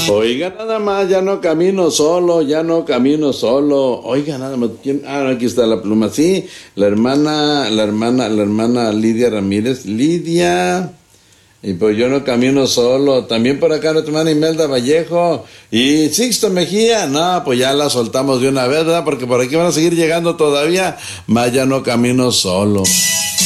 Oiga, nada más, ya no camino solo, ya no camino solo. Oiga, nada más, ¿quién? Ah, aquí está la pluma, sí, la hermana Lidia Ramírez. Lidia, y pues yo no camino solo. También por acá nuestra hermana Imelda Vallejo y Sixto Mejía. No, pues ya la soltamos de una vez, ¿verdad? Porque por aquí van a seguir llegando todavía, más ya no camino solo.